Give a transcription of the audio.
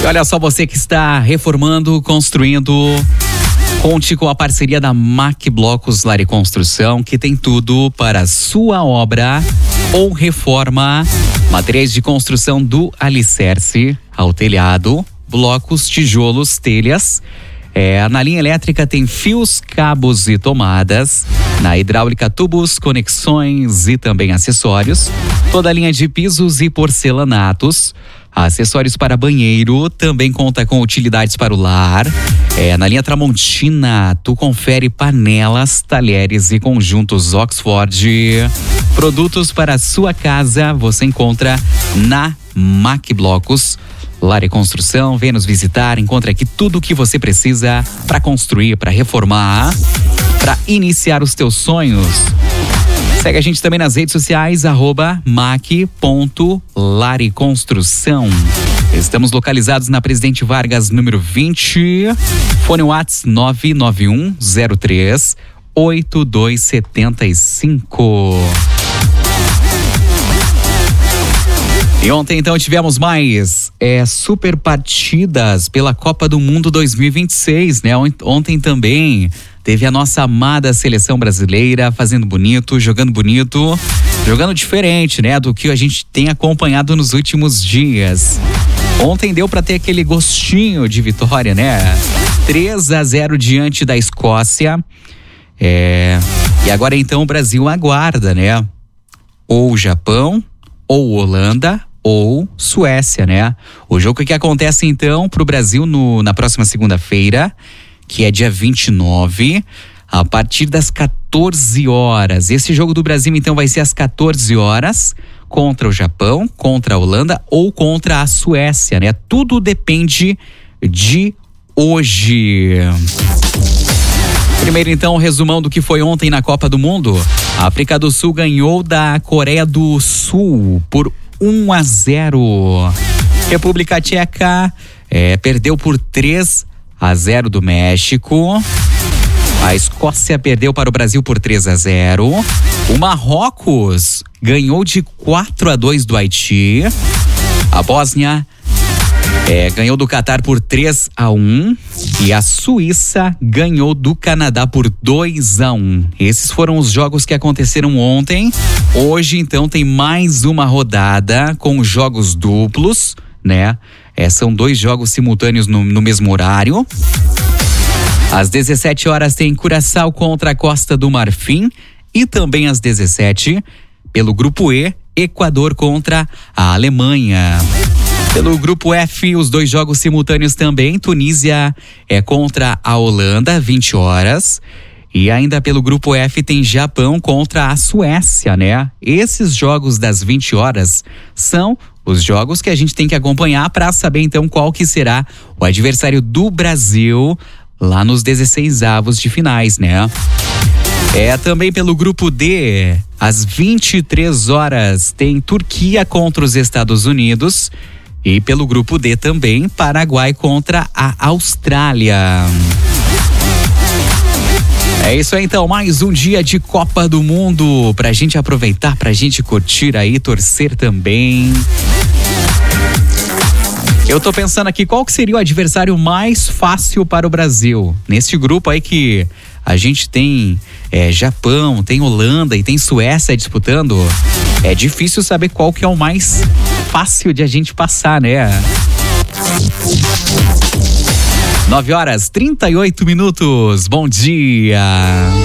olha só, você que está reformando, construindo, conte com a parceria da Mack Blocos Lari Construção, que tem tudo para a sua obra ou reforma. Materiais de construção do alicerce ao telhado, blocos, tijolos, telhas. Na linha elétrica tem fios, cabos e tomadas. Na hidráulica, tubos, conexões e também acessórios. Toda a linha de pisos e porcelanatos. Acessórios para banheiro, também conta com utilidades para o lar. Na linha Tramontina, tu confere panelas, talheres e conjuntos Oxford. Produtos para a sua casa você encontra na Mack Blocos Lari Construção. Vem nos visitar, encontra aqui tudo o que você precisa para construir, para reformar, para iniciar os teus sonhos. Segue a gente também nas redes sociais, @mack.lariconstrução. Estamos localizados na Presidente Vargas, número 20. Fone WhatsApp 991038275. E ontem então tivemos mais super partidas pela Copa do Mundo 2026, né? Ontem também teve a nossa amada seleção brasileira fazendo bonito, jogando diferente, né? Do que a gente tem acompanhado nos últimos dias. Ontem deu para ter aquele gostinho de vitória, né? 3-0 diante da Escócia. E agora então o Brasil aguarda, né? Ou Japão, ou Holanda, ou Suécia, né? O jogo que acontece então pro Brasil na próxima segunda-feira, que é dia 29, a partir das 14 horas. Esse jogo do Brasil então vai ser às 14 horas, contra o Japão, contra a Holanda ou contra a Suécia, né? Tudo depende de hoje. Primeiro então, um resumão do que foi ontem na Copa do Mundo. A África do Sul ganhou da Coreia do Sul por 1-0. República Tcheca perdeu por 3-0 do México. A Escócia perdeu para o Brasil por 3-0. O Marrocos ganhou de 4-2 do Haiti. A Bósnia ganhou do Catar por 3-1 e a Suíça ganhou do Canadá por 2-1. Esses foram os jogos que aconteceram ontem. Hoje, então, tem mais uma rodada com jogos duplos, né? São 2 jogos simultâneos no mesmo horário. Às 17 horas tem Curaçao contra a Costa do Marfim e também às 17, pelo Grupo E, Equador contra a Alemanha. Pelo Grupo F, os 2 jogos simultâneos também. Tunísia contra a Holanda, 20 horas. E ainda pelo Grupo F tem Japão contra a Suécia, né? Esses jogos das 20 horas são os jogos que a gente tem que acompanhar para saber então qual que será o adversário do Brasil lá nos 16avos de finais, né? Também pelo Grupo D, às 23 horas tem Turquia contra os Estados Unidos. E pelo Grupo D também, Paraguai contra a Austrália. É isso aí então, mais um dia de Copa do Mundo pra gente aproveitar, pra gente curtir aí, torcer também. Eu tô pensando aqui, qual que seria o adversário mais fácil para o Brasil? Nesse grupo aí que a gente tem Japão, tem Holanda e tem Suécia disputando, é difícil saber qual que é o mais fácil de a gente passar, né? 9h38. Bom dia!